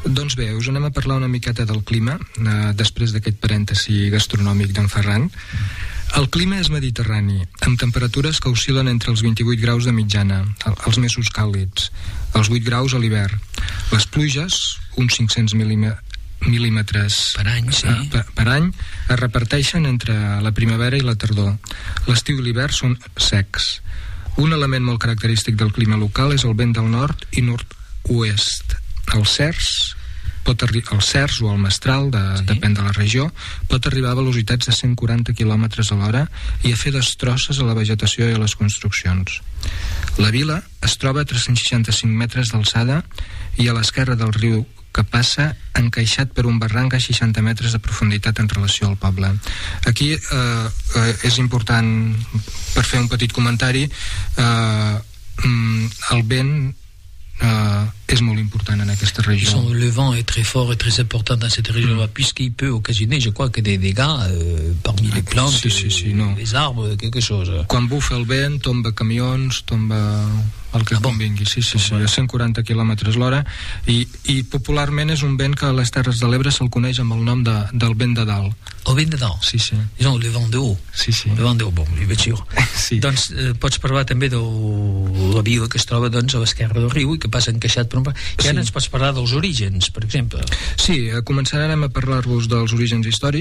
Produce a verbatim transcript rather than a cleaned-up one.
Doncs bé, us anem a parlar una miqueta del clima, eh, després d'aquest parèntesi gastronòmic d'en Ferran. El clima és mediterrani, amb temperatures que oscil·len entre els vint-i-vuit graus de mitjana, els mesos càlids, els vuit graus a l'hivern. Les pluges, uns cinc-cents mil·límetres per any, sí. eh, per, per any, es reparteixen entre la primavera i la tardor. L'estiu i l'hivern són secs. Un element molt característic del clima local és el vent del nord i nord-oest. El cerç, pot arri- el cerç o el mestral, de, sí. depèn de la regió, pot arribar a velocitats de cent quaranta quilòmetres a l'hora i a fer destrosses a la vegetació i a les construccions. La vila es troba a tres-cents seixanta-cinc metres d'alçada i a l'esquerra del riu que passa encaixat per un barranc a seixanta metres de profunditat en relació al poble. Aquí eh, eh, és important, per fer un petit comentari, eh, el vent Uh, és molt important en aquesta région. Son, le vent est très fort et très important dans cette région-là, mm. puisqu'il peut occasionner, je crois, que des dégâts euh, parmi les plantes, sí, sí, sí, no. les arbres, quelque chose. Quan bufa el vent, tomba camions, tomba el que ah, convingui, sí, sí, sí, a cent quaranta quilòmetres l'hora, i, i popularment és un vent que a les Terres de l'Ebre se'l coneix amb el nom de, del vent de dalt. El vent de dalt? Sí, sí. Disons, le vent de haut. Sí, sí. Le vent de haut, bon, ben sûr. Sí. Doncs eh, pots parlar també de la vila que es troba doncs, a l'esquerra del riu i que passa encaixat per un... I ara sí. ens pots parlar dels orígens, per exemple. Sí, començarem a parlar-vos dels orígens històrics.